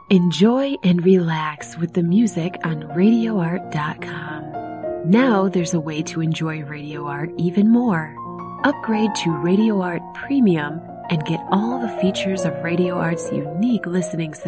Enjoy and relax with the music on RadioArt.com. Now there's a way to enjoy Radio Art even more. Upgrade to Radio Art Premium and get all the features of Radio Art's unique listening system.